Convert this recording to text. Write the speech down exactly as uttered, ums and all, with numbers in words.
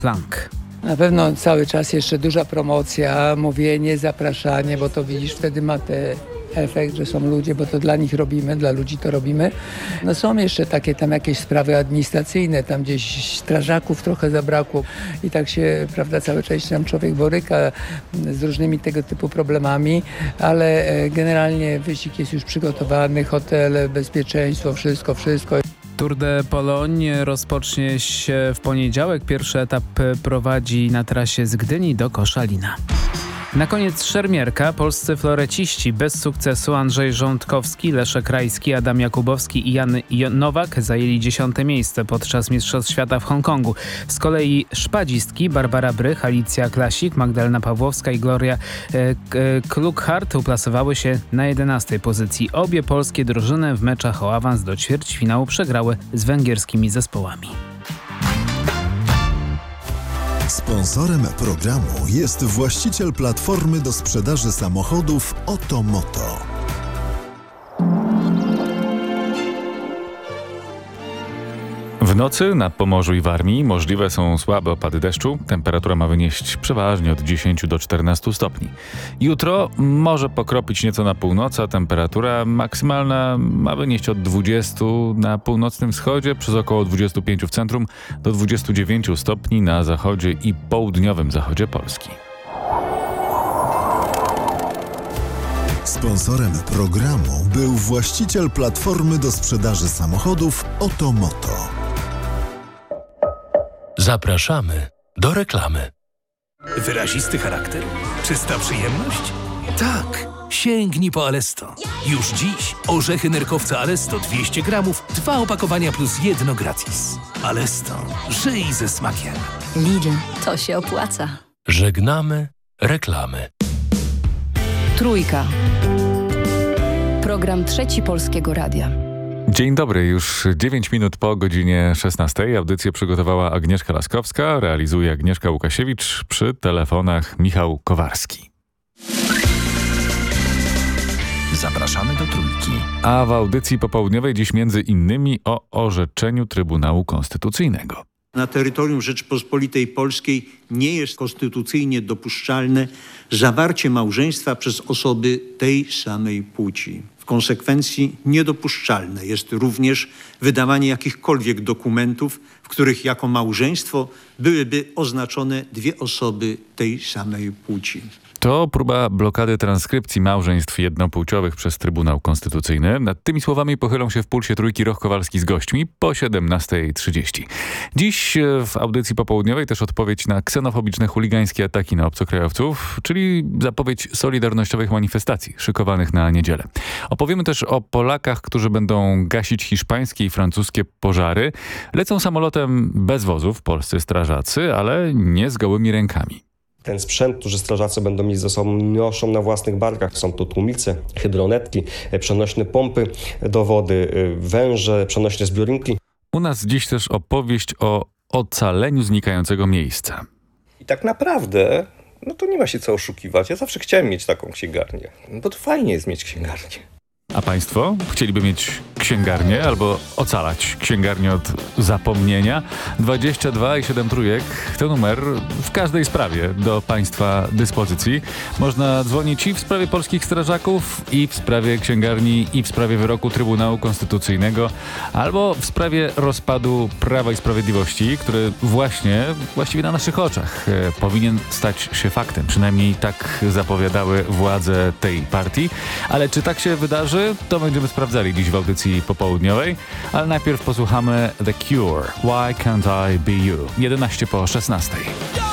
Planck. Na pewno cały czas jeszcze duża promocja, mówienie, zapraszanie, bo to widzisz, wtedy ma te efekt, że są ludzie, bo to dla nich robimy, dla ludzi to robimy. No są jeszcze takie tam jakieś sprawy administracyjne, tam gdzieś strażaków trochę zabrakło i tak się, prawda, cały czas tam człowiek boryka z różnymi tego typu problemami, ale generalnie wyścig jest już przygotowany, hotele, bezpieczeństwo, wszystko, wszystko. Tour de Pologne rozpocznie się w poniedziałek. Pierwszy etap prowadzi na trasie z Gdyni do Koszalina. Na koniec szermierka. Polscy floreciści bez sukcesu Andrzej Rządkowski, Leszek Rajski, Adam Jakubowski i Jan Nowak zajęli dziesiąte miejsce podczas Mistrzostw Świata w Hongkongu. Z kolei szpadzistki Barbara Brych, Alicja Klasik, Magdalena Pawłowska i Gloria e, Klughart uplasowały się na jedenastej pozycji. Obie polskie drużyny w meczach o awans do ćwierćfinału przegrały z węgierskimi zespołami. Sponsorem programu jest właściciel platformy do sprzedaży samochodów Otomoto. W nocy na Pomorzu i Warmii możliwe są słabe opady deszczu. Temperatura ma wynieść przeważnie od dziesięciu do czternastu stopni. Jutro może pokropić nieco na północy, a temperatura maksymalna ma wynieść od dwudziestu na północnym wschodzie, przez około dwudziestu pięciu w centrum, do dwudziestu dziewięciu stopni na zachodzie i południowym zachodzie Polski. Sponsorem programu był właściciel platformy do sprzedaży samochodów Otomoto. Zapraszamy do reklamy. Wyrazisty charakter? Czysta przyjemność? Tak! Sięgnij po Alesto. Już dziś orzechy nerkowca Alesto dwieście gramów, dwa opakowania plus jedno gratis. Alesto. Żyj ze smakiem. Lidl. To się opłaca. Żegnamy reklamy. Trójka. Program Trzeci Polskiego Radia. Dzień dobry, już dziewięć minut po godzinie szesnastej. Audycję przygotowała Agnieszka Laskowska, realizuje Agnieszka Łukasiewicz, przy telefonach Michał Kowarski. Zapraszamy do Trójki. A w audycji popołudniowej dziś między innymi o orzeczeniu Trybunału Konstytucyjnego. Na terytorium Rzeczypospolitej Polskiej nie jest konstytucyjnie dopuszczalne zawarcie małżeństwa przez osoby tej samej płci. W konsekwencji niedopuszczalne jest również wydawanie jakichkolwiek dokumentów, w których jako małżeństwo byłyby oznaczone dwie osoby tej samej płci. To próba blokady transkrypcji małżeństw jednopłciowych przez Trybunał Konstytucyjny. Nad tymi słowami pochylą się w Pulsie Trójki Roch Kowalski z gośćmi po siedemnastej trzydzieści. Dziś w audycji popołudniowej też odpowiedź na ksenofobiczne chuligańskie ataki na obcokrajowców, czyli zapowiedź solidarnościowych manifestacji szykowanych na niedzielę. Opowiemy też o Polakach, którzy będą gasić hiszpańskie i francuskie pożary. Lecą samolotem bez wozów polscy strażacy, ale nie z gołymi rękami. Ten sprzęt, który strażacy będą mieć ze sobą, noszą na własnych barkach. Są to tłumice, hydronetki, przenośne pompy do wody, węże, przenośne zbiorniki. U nas dziś też opowieść o ocaleniu znikającego miejsca. I tak naprawdę, no to nie ma się co oszukiwać. Ja zawsze chciałem mieć taką księgarnię, bo to fajnie jest mieć księgarnię. A państwo chcieliby mieć księgarnię albo ocalać księgarnię od zapomnienia? dwadzieścia dwa i siedem trójek to numer w każdej sprawie do państwa dyspozycji. Można dzwonić i w sprawie polskich strażaków, i w sprawie księgarni, i w sprawie wyroku Trybunału Konstytucyjnego, albo w sprawie rozpadu Prawa i Sprawiedliwości, który właśnie, właściwie na naszych oczach e, powinien stać się faktem. Przynajmniej tak zapowiadały władze tej partii. Ale czy tak się wydarzy? To będziemy sprawdzali dziś w audycji popołudniowej, ale najpierw posłuchamy The Cure. Why Can't I Be You? jedenaście po szesnastej.